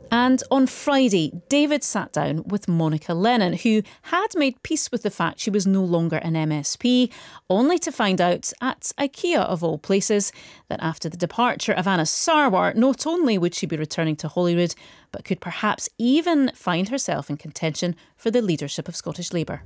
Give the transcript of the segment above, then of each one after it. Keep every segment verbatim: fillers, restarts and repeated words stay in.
And on Friday, David sat down with Monica Lennon, who had made peace with the fact she was no longer an M S P, only to find out, at IKEA of all places, that after the departure of Anas Sarwar, not only would she be returning to Holyrood, but could perhaps even find herself in contention for the leadership of Scottish Labour.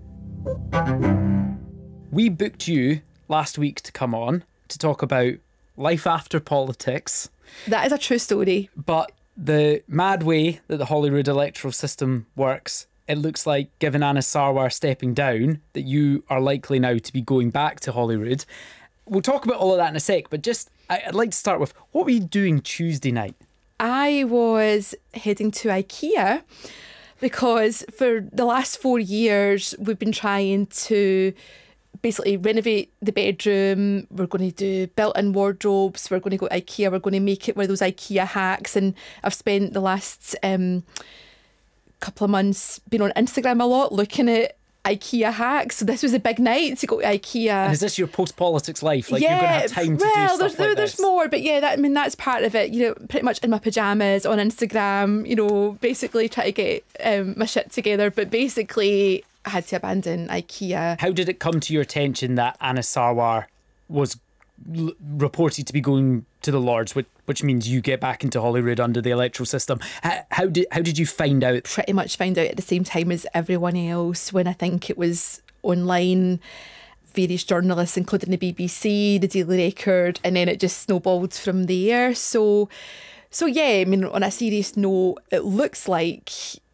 We booked you last week to come on to talk about life after politics. That is a true story. But the mad way that the Holyrood electoral system works, it looks like, given Anas Sarwar stepping down, that you are likely now to be going back to Holyrood. We'll talk about all of that in a sec, but just, I'd like to start with, what were you doing Tuesday night? I was heading to IKEA because for the last four years, we've been trying to basically renovate the bedroom. We're going to do built-in wardrobes. We're going to go to IKEA. We're going to make it one of those IKEA hacks. And I've spent the last um, couple of months being on Instagram a lot looking at IKEA hacks. So this was a big night to go to IKEA. And is this your post-politics life? Like, yeah, you're going to have time to well, do stuff there's, like there, this? There's more, but yeah, that, I mean, that's part of it. You know, pretty much in my pyjamas on Instagram, you know, basically try to get um, my shit together. But basically, I had to abandon IKEA. How did it come to your attention that Anas Sarwar was l- reported to be going to the Lords, which, which means you get back into Holyrood under the electoral system? How, how did how did you find out? Pretty much found out at the same time as everyone else, when I think it was online. Various journalists, including the B B C, the Daily Record, and then it just snowballed from there. So, so yeah, I mean, on a serious note, it looks like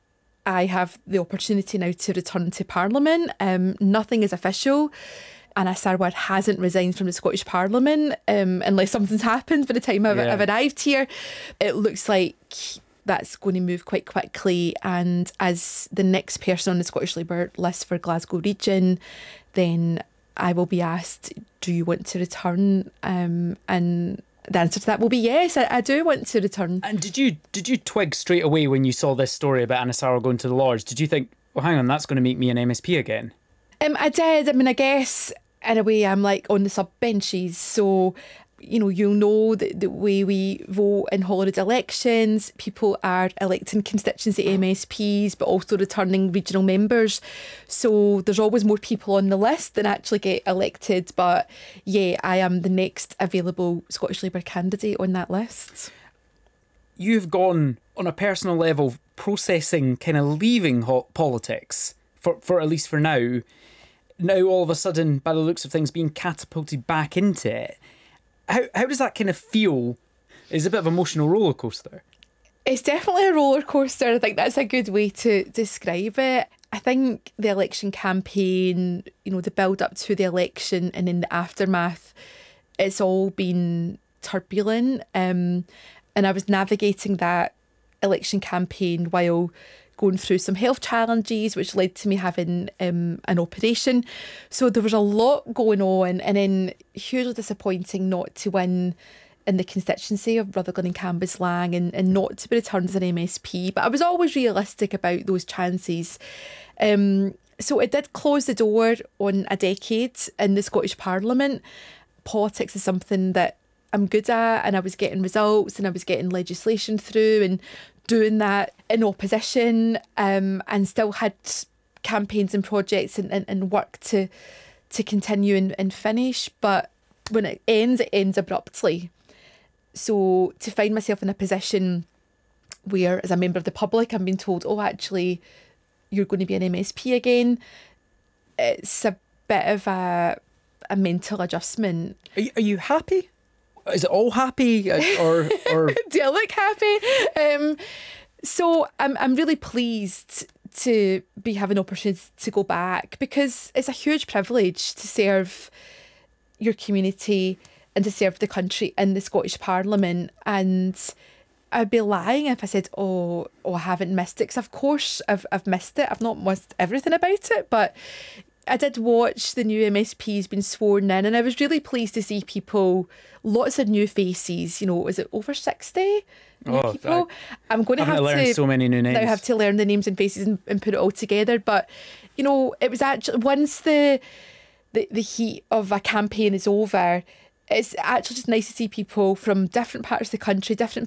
I have the opportunity now to return to Parliament. Um, nothing is official. Anas Sarwar hasn't resigned from the Scottish Parliament, um, unless something's happened by the time I've, Yeah. I've arrived here. It looks like that's going to move quite quickly. And as the next person on the Scottish Labour list for Glasgow region, then I will be asked, do you want to return? Um, and the answer to that will be yes, I, I do want to return. And did you did you twig straight away when you saw this story about Anas Sarwar going to the Lords? Did you think, well, hang on, that's going to make me an M S P again? Um, I did. I mean, I guess in a way I'm like on the sub benches. So, you know, you'll know that the way we vote in Holyrood elections, people are electing constituency M S Ps, but also returning regional members. So there's always more people on the list than actually get elected. But yeah, I am the next available Scottish Labour candidate on that list. You've gone on a personal level processing kind of leaving ho- politics for, for at least for now. Now all of a sudden, by the looks of things, being catapulted back into it. How how does that kind of feel? It's a bit of an emotional roller coaster. It's definitely a roller coaster. I think that's a good way to describe it. I think the election campaign, you know, the build up to the election and in the aftermath, it's all been turbulent. Um, and I was navigating that election campaign while going through some health challenges, which led to me having um, an operation. So there was a lot going on, and then hugely disappointing not to win in the constituency of Rutherglen and Cambuslang, and, and not to be returned as an M S P. But I was always realistic about those chances. Um, so it did close the door on a decade in the Scottish Parliament. Politics is something that I'm good at, and I was getting results and I was getting legislation through and doing that in opposition, um, and still had campaigns and projects and, and, and work to to continue and, and finish. But when it ends, it ends abruptly. So to find myself in a position where, as a member of the public, I'm being told, oh, actually, you're going to be an M S P again, it's a bit of a, a mental adjustment. Are you, are you happy? Is it all happy? Or, or... Do I look happy? Um, so I'm I'm really pleased to be having an opportunity to go back, because it's a huge privilege to serve your community and to serve the country in the Scottish Parliament. And I'd be lying if I said, oh, oh I haven't missed it, because of course I've I've missed it. I've not missed everything about it, but I did watch the new M S Ps being sworn in, and I was really pleased to see people, lots of new faces. You know, is it over sixty new oh, people? I, I'm going to I'm have to learn to so many new names. now have to learn the names and faces and, and put it all together. But you know, it was actually once the the the heat of a campaign is over, it's actually just nice to see people from different parts of the country, different